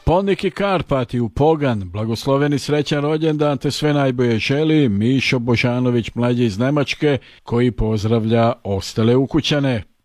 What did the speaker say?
Poniki Karpati u Pogan, blagosloveni srećan rođendan te sve najbolje želi Mišo Božanović mlađi iz Nemačke koji pozdravlja ostale ukućane.